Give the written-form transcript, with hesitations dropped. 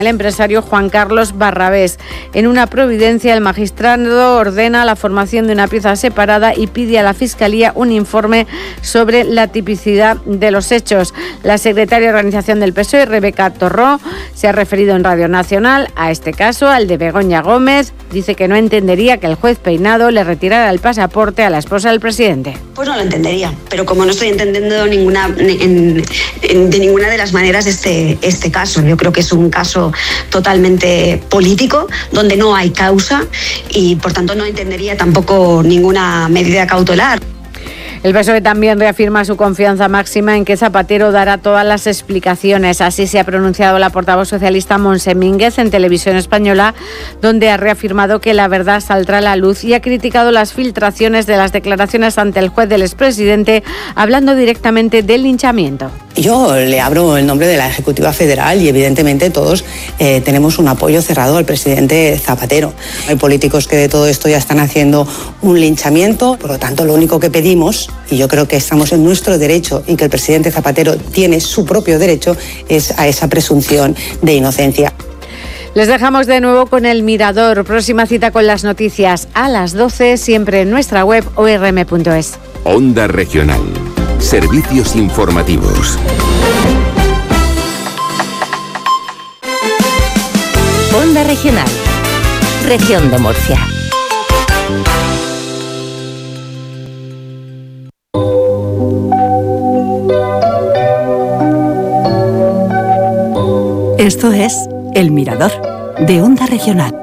el empresario Juan Carlos Barrabés. En una providencia, el magistrado ordena la formación de una pieza separada y pide a la Fiscalía un informe sobre la tipicidad de los hechos. La secretaria de Organización del PSOE, Rebeca Torró, se ha referido en Radio Nacional a este caso, al de Begoña Gómez. Dice que no entendería que el juez Peinado le retirara el pasaporte a la esposa del presidente. Pues no lo entendería, pero como no estoy entendiendo de ninguna de las maneras este caso, yo creo que es un caso totalmente político, donde no hay causa y por tanto no entendería tampoco ninguna medida cautelar. El PSOE también reafirma su confianza máxima en que Zapatero dará todas las explicaciones. Así se ha pronunciado la portavoz socialista Montse Mínguez en Televisión Española, donde ha reafirmado que la verdad saldrá a la luz y ha criticado las filtraciones de las declaraciones ante el juez del expresidente, hablando directamente del linchamiento. Yo le abro el nombre de la Ejecutiva Federal y evidentemente todos tenemos un apoyo cerrado al presidente Zapatero. Hay políticos que de todo esto ya están haciendo un linchamiento, por lo tanto lo único que pedimos, y yo creo que estamos en nuestro derecho y que el presidente Zapatero tiene su propio derecho, es a esa presunción de inocencia. Les dejamos de nuevo con El Mirador. Próxima cita con las noticias a las 12, siempre en nuestra web orm.es. Onda Regional. Servicios informativos. Onda Regional. Región de Murcia. Esto es El Mirador, de Onda Regional.